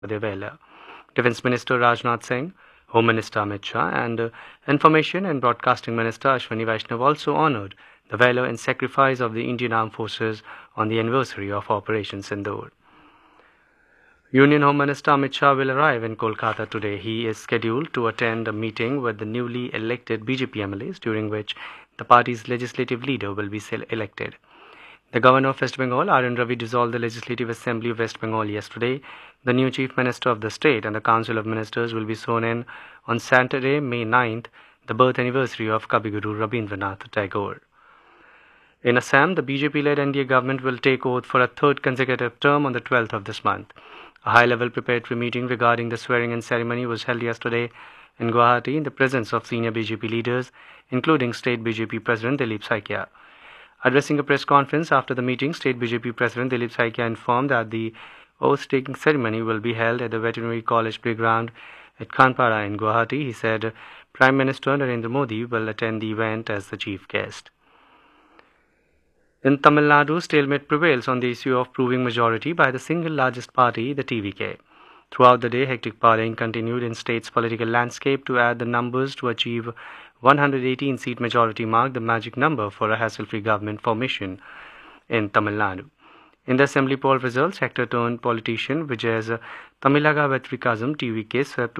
the valor. Defense Minister Rajnath Singh, Home Minister Amit Shah, and Information and Broadcasting Minister Ashwini Vaishnav also honored the valor and sacrifice of the Indian Armed Forces on the anniversary of Operation Sindoor. Union Home Minister Amit Shah will arrive in Kolkata today. He is scheduled to attend a meeting with the newly elected BJP MLAs, during which the party's legislative leader will be elected. The Governor of West Bengal, R.N. Ravi, dissolved the Legislative Assembly of West Bengal yesterday. The new Chief Minister of the state and the Council of Ministers will be sworn in on Saturday, May 9th, the birth anniversary of Kabiguru Rabindranath Tagore. In Assam, the BJP-led NDA government will take oath for a third consecutive term on the 12th of this month. A high-level preparatory meeting regarding the swearing-in ceremony was held yesterday in Guwahati in the presence of senior BJP leaders, including State BJP President Dilip Saikia. Addressing a press conference after the meeting, State BJP President Dilip Saikia informed that the oath-taking ceremony will be held at the Veterinary College Playground at Khanpara in Guwahati. He said Prime Minister Narendra Modi will attend the event as the chief guest. In Tamil Nadu, stalemate prevails on the issue of proving majority by the single largest party, the TVK. Throughout the day, hectic parleying continued in state's political landscape to add the numbers to achieve 118-seat majority mark, the magic number for a hassle-free government formation in Tamil Nadu. In the assembly poll results, actor-turned-politician Vijay's Tamilaga Vetrikazam TVK swept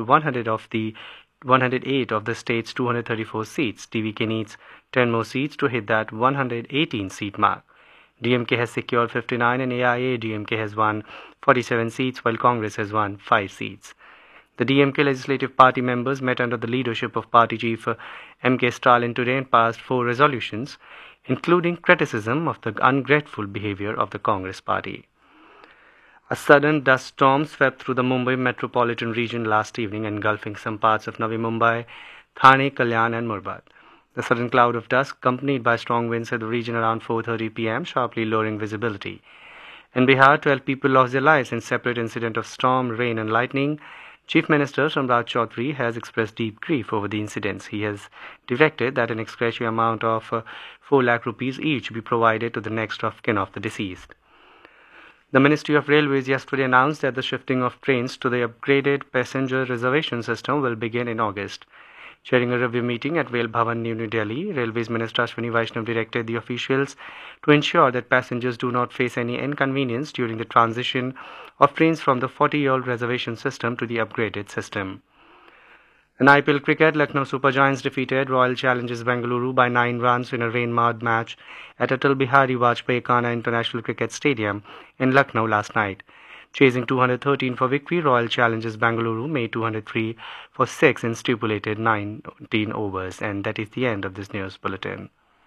108 of the state's 234 seats. TVK needs 10 more seats to hit that 118-seat mark. DMK has secured 59 and AIADMK has won 47 seats, while Congress has won 5 seats. The DMK Legislative Party members met under the leadership of Party Chief M.K. Stalin today and passed 4 resolutions, including criticism of the ungrateful behavior of the Congress Party. A sudden dust storm swept through the Mumbai metropolitan region last evening, engulfing some parts of Navi Mumbai, Thane, Kalyan and Murbat. The sudden cloud of dust, accompanied by strong winds, hit the region around 4:30 p.m., sharply lowering visibility. In Bihar, 12 people lost their lives in separate incident of storm, rain and lightning. Chief Minister Samrat Chaudhary has expressed deep grief over the incidents. He has directed that an ex gratia amount of 4 lakh rupees each be provided to the next of kin of the deceased. The Ministry of Railways yesterday announced that the shifting of trains to the upgraded passenger reservation system will begin in August. Chairing a review meeting at Rail Bhavan, New Delhi, Railways Minister Ashwini Vaishnav directed the officials to ensure that passengers do not face any inconvenience during the transition of trains from the 40-year-old reservation system to the upgraded system. In IPL cricket, Lucknow Super Giants defeated Royal Challengers Bengaluru by 9 runs in a rain-marred match at Atal Bihari Vajpayee Khana International Cricket Stadium in Lucknow last night. Chasing 213 for victory, Royal Challengers Bengaluru made 203 for 6 in stipulated 19 overs. And that is the end of this news bulletin.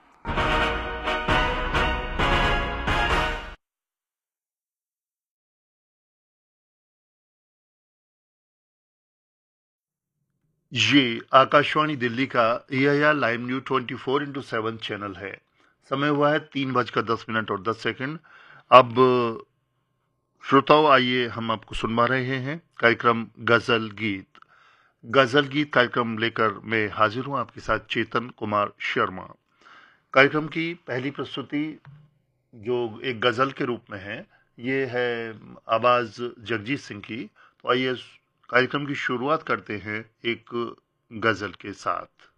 ये आकाशवाणी दिल्ली का AIR live news 24/7 channel है। समय हुआ है 3:10 और 10 second. अब श्रोताओं, आइए हम आपको सुनवा रहे हैं कार्यक्रम गजल गीत। गजल गीत कार्यक्रम लेकर मैं हाजिर हूं आपके साथ चेतन कुमार शर्मा। कार्यक्रम की पहली प्रस्तुति जो एक गजल के रूप में है, ये है आवाज जगजीत सिंह की। तो आइए कार्यक्रम की शुरुआत करते हैं एक गजल के साथ।